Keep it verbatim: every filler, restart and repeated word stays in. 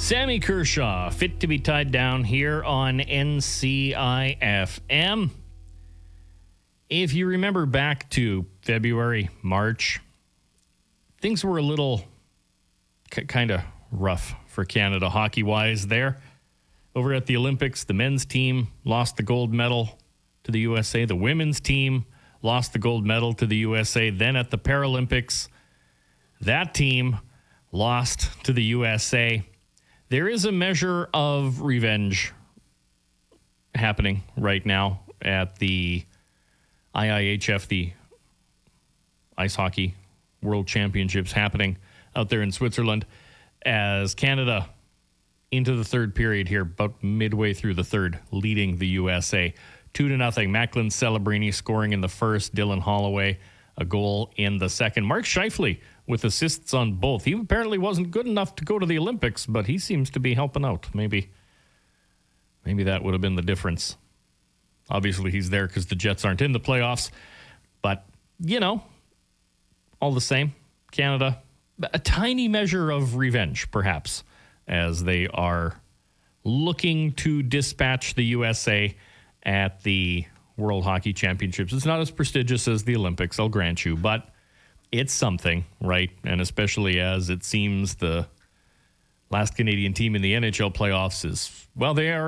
Sammy Kershaw, fit to be tied down here on N C I F M. If you remember back to February, March, things were a little k- kind of rough for Canada hockey-wise there. Over at the Olympics, the men's team lost the gold medal to the U S A. The women's team lost the gold medal to the U S A. Then at the Paralympics, that team lost to the U S A. There is a measure of revenge happening right now at the I I H F, the Ice Hockey World Championships happening out there in Switzerland, as Canada into the third period here, about midway through the third, leading the U S A. Two to nothing. Macklin Celebrini scoring in the first. Dylan Holloway a goal in the second. Mark Scheifele with assists on both. He apparently wasn't good enough to go to the Olympics, but he seems to be helping out. Maybe, maybe that would have been the difference. Obviously, he's there because the Jets aren't in the playoffs. But, you know, all the same, Canada, a tiny measure of revenge, perhaps, as they are looking to dispatch the U S A at the World Hockey Championships. It's not as prestigious as the Olympics, I'll grant you, but it's something, right? And especially as it seems the last Canadian team in the N H L playoffs is, well, they are